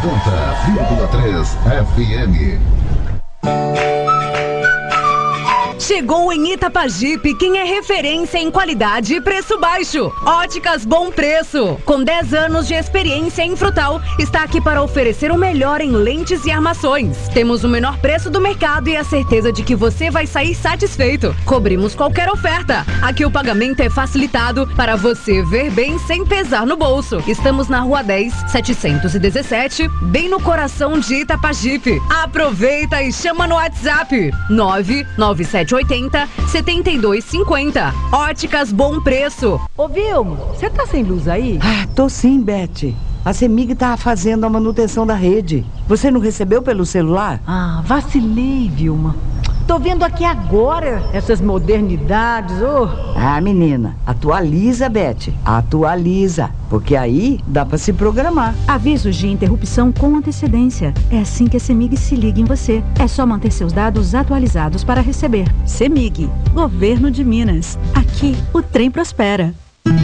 90,3 FM. Chegou em Itapajipe quem é referência em qualidade e preço baixo. Óticas Bom Preço. Com 10 anos de experiência em frutal, está aqui para oferecer o melhor em lentes e armações. Temos o menor preço do mercado e a certeza de que você vai sair satisfeito. Cobrimos qualquer oferta. Aqui o pagamento é facilitado para você ver bem sem pesar no bolso. Estamos na Rua 10, 717, bem no coração de Itapajipe. Aproveita e chama no WhatsApp 99780 7250. Óticas Bom Preço. Ô Vilma, você tá sem luz aí? Tô sim, Beth. A CEMIG tá fazendo a manutenção da rede. Você não recebeu pelo celular? Vacilei, Vilma. Tô vendo aqui agora essas modernidades, menina, atualiza, Beth. Atualiza, porque aí dá pra se programar. Avisos de interrupção com antecedência. É assim que a CEMIG se liga em você. É só manter seus dados atualizados para receber. CEMIG, Governo de Minas. Aqui o trem prospera.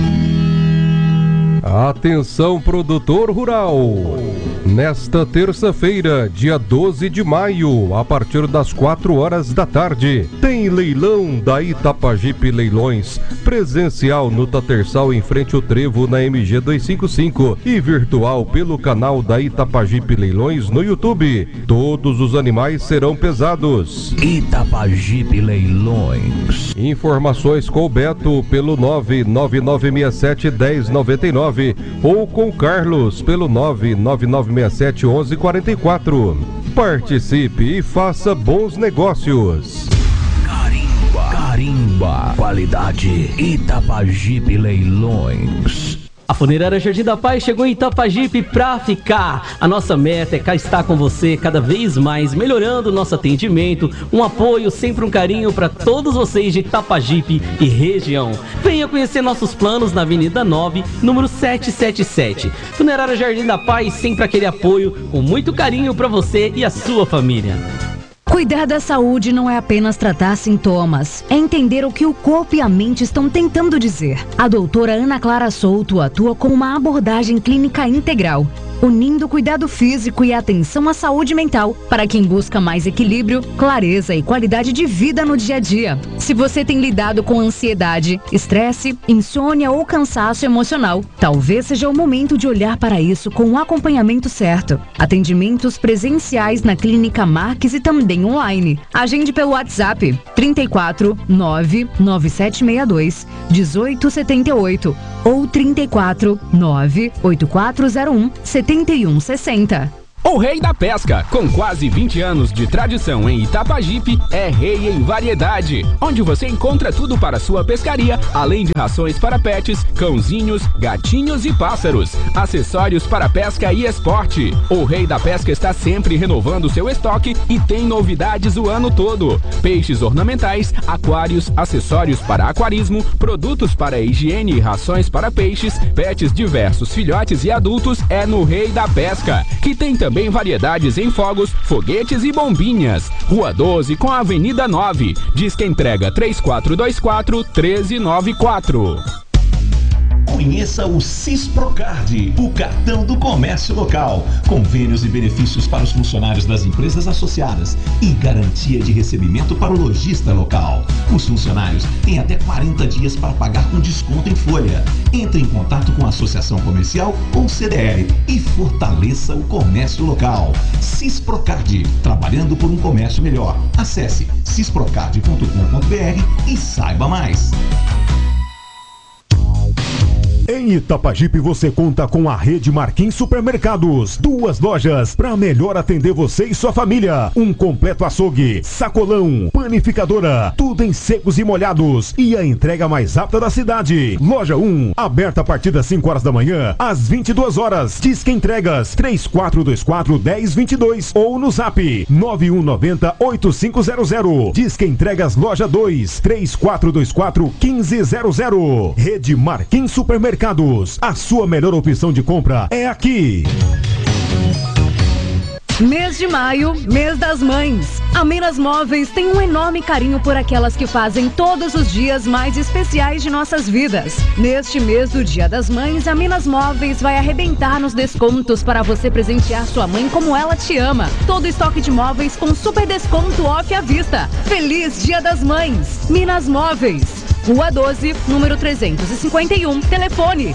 Atenção, produtor rural! Nesta terça-feira, dia 12 de maio, a partir das 4 horas da tarde, tem leilão da Itapajipe Leilões, presencial no Tatersal em frente ao Trevo na MG 255 e virtual pelo canal da Itapajipe Leilões no YouTube. Todos os animais serão pesados. Itapajipe Leilões. Informações com o Beto pelo 99967-1099 ou com o Carlos pelo 99967-1144. Participe e faça bons negócios. Carimba, qualidade Itapajipe Leilões. A Funerária Jardim da Paz chegou em Itapajipe pra ficar. A nossa meta é cá estar com você cada vez mais, melhorando o nosso atendimento, um apoio, sempre um carinho para todos vocês de Itapajipe e região. Venha conhecer nossos planos na Avenida 9, número 777. Funerária Jardim da Paz, sempre aquele apoio com muito carinho para você e a sua família. Cuidar da saúde não é apenas tratar sintomas, é entender o que o corpo e a mente estão tentando dizer. A doutora Ana Clara Souto atua com uma abordagem clínica integral, unindo cuidado físico e atenção à saúde mental para quem busca mais equilíbrio, clareza e qualidade de vida no dia a dia. Se você tem lidado com ansiedade, estresse, insônia ou cansaço emocional, talvez seja o momento de olhar para isso com o acompanhamento certo. Atendimentos presenciais na Clínica Marques e também online. Agende pelo WhatsApp 34 99762 1878 ou 34 98401 7160. O Rei da Pesca, com quase 20 anos de tradição em Itapajipe, é rei em variedade, onde você encontra tudo para sua pescaria, além de rações para pets, cãozinhos, gatinhos e pássaros, acessórios para pesca e esporte. O Rei da Pesca está sempre renovando seu estoque e tem novidades o ano todo. Peixes ornamentais, aquários, acessórios para aquarismo, produtos para higiene e rações para peixes, pets diversos, filhotes e adultos é no Rei da Pesca, que tem também variedades em fogos, foguetes e bombinhas. Rua 12 com a Avenida 9. Disque entrega 3424-1394. Conheça o Cisprocard, o cartão do comércio local. Convênios e benefícios para os funcionários das empresas associadas e garantia de recebimento para o lojista local. Os funcionários têm até 40 dias para pagar com desconto em folha. Entre em contato com a associação comercial ou CDL e fortaleça o comércio local. Cisprocard, trabalhando por um comércio melhor. Acesse cisprocard.com.br e saiba mais. Em Itapajipe você conta com a rede Marquim Supermercados. 2 lojas para melhor atender você e sua família. Um completo açougue, sacolão, panificadora, tudo em secos e molhados. E a entrega mais rápida da cidade. Loja 1, aberta a partir das 5 horas da manhã às 22 horas. Disque entregas 3424-1022 ou no zap 9190-8500. Disque entregas loja 2, 3424-1500. Rede Marquim Supermercados. A sua melhor opção de compra é aqui. Mês de maio, mês das mães. A Minas Móveis tem um enorme carinho por aquelas que fazem todos os dias mais especiais de nossas vidas. Neste mês do Dia das Mães, a Minas Móveis vai arrebentar nos descontos para você presentear sua mãe como ela te ama. Todo estoque de móveis com super desconto off à vista. Feliz Dia das Mães! Minas Móveis. Rua 12, número 351, telefone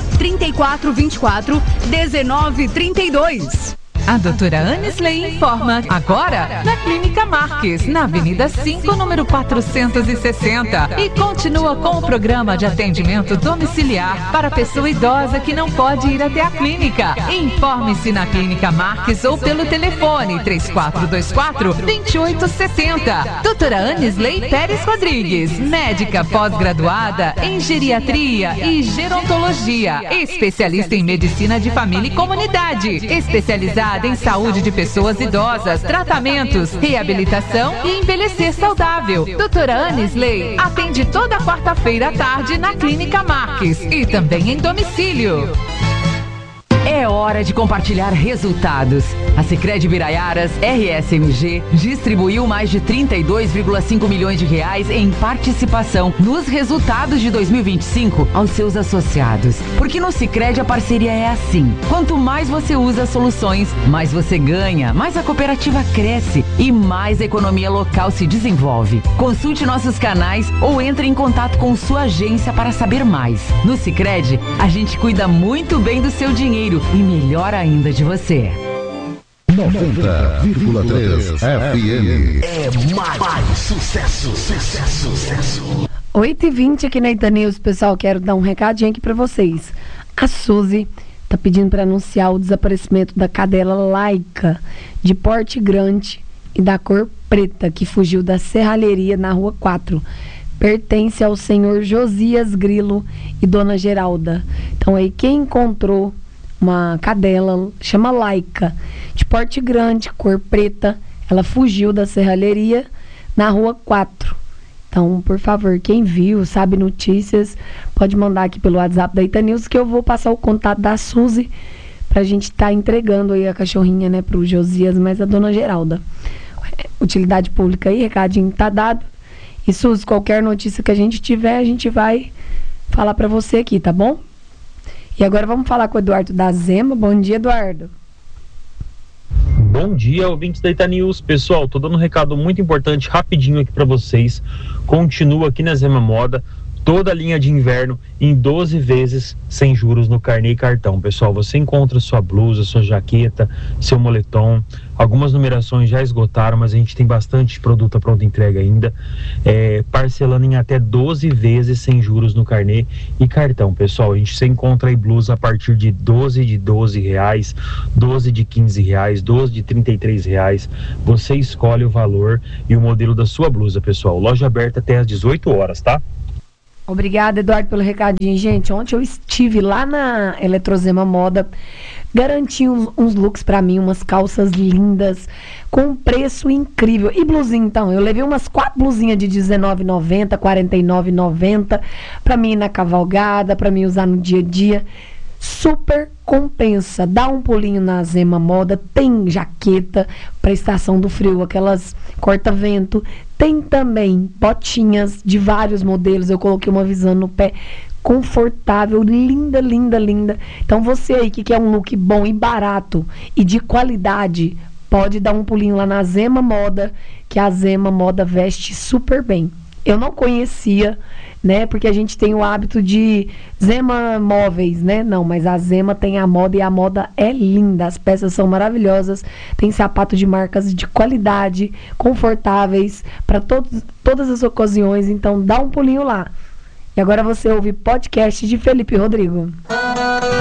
3424-1932. A doutora Anisley informa agora na Clínica Marques, na Avenida 5, número 460. E continua com o programa de atendimento domiciliar para pessoa idosa que não pode ir até a clínica. Informe-se na Clínica Marques ou pelo telefone 3424-2860. Doutora Anisley Pérez Rodrigues, médica pós-graduada em geriatria e gerontologia, especialista em medicina de família e comunidade, especializada em saúde de pessoas idosas, tratamentos, reabilitação e envelhecer saudável. Doutora Anisley atende toda quarta-feira à tarde na Clínica Marques e também em domicílio. É hora de compartilhar resultados. A Sicredi Biraiaras RSMG distribuiu mais de 32,5 milhões de reais em participação nos resultados de 2025 aos seus associados. Porque no Sicredi a parceria é assim. Quanto mais você usa soluções, mais você ganha, mais a cooperativa cresce e mais a economia local se desenvolve. Consulte nossos canais ou entre em contato com sua agência para saber mais. No Sicredi, a gente cuida muito bem do seu dinheiro e melhor ainda de você. 90,3 FM. É mais sucesso. 8h20 aqui na Ita News, pessoal, quero dar um recadinho aqui pra vocês. A Suzy tá pedindo para anunciar o desaparecimento da cadela Laika, de porte grande e da cor preta, que fugiu da serralheria na Rua 4. Pertence ao senhor Josias Grilo e dona Geralda. Então aí quem encontrou uma cadela, chama Laika, de porte grande, cor preta, ela fugiu da serralheria na Rua 4. Então, por favor, quem viu, sabe notícias, pode mandar aqui pelo WhatsApp da Ita News, que eu vou passar o contato da Suzy pra gente estar entregando aí a cachorrinha, né, pro Josias, mas a dona Geralda. Utilidade pública aí, recadinho tá dado. E Suzy, qualquer notícia que a gente tiver, a gente vai falar pra você aqui, tá bom? E agora vamos falar com o Eduardo da Zema. Bom dia, Eduardo. Bom dia, ouvintes da Ita News. Pessoal, tô dando um recado muito importante, rapidinho aqui para vocês. Continua aqui na Zema Moda, toda a linha de inverno em 12 vezes sem juros no carnê e cartão. Pessoal, você encontra sua blusa, sua jaqueta, seu moletom. Algumas numerações já esgotaram, mas a gente tem bastante produto à pronta entrega ainda. Parcelando em até 12 vezes sem juros no carnê e cartão. Pessoal, a gente se encontra aí blusa a partir de 12 de R$12, 12 de R$15, 12 de R$33. Você escolhe o valor e o modelo da sua blusa, pessoal. Loja aberta até às 18 horas, tá? Obrigada, Eduardo, pelo recadinho. Gente, ontem eu estive lá na Eletrozema Moda, garanti uns looks pra mim, umas calças lindas, com um preço incrível. E blusinha, então, eu levei umas 4 blusinhas de R$19,90, R$49,90, pra mim ir na cavalgada, pra mim usar no dia a dia. Super compensa. Dá um pulinho na Zema Moda, tem jaqueta para estação do frio, aquelas corta-vento, tem também botinhas de vários modelos. Eu coloquei uma visando no pé, confortável, linda, linda, linda. Então você aí que quer um look bom e barato e de qualidade, pode dar um pulinho lá na Zema Moda, que a Zema Moda veste super bem. Eu não conhecia, né, porque a gente tem o hábito de Zema Móveis, né, não, mas a Zema tem a moda e a moda é linda, as peças são maravilhosas, tem sapato de marcas de qualidade, confortáveis, para todas as ocasiões, então dá um pulinho lá. E agora você ouve podcast de Felipe Rodrigo.